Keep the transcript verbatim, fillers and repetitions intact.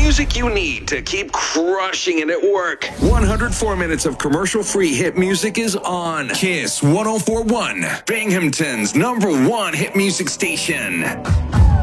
music you need to keep crushing it at work. one hundred four minutes of commercial-free hit music is on Kiss one oh four point one, Binghamton's number one hit music station.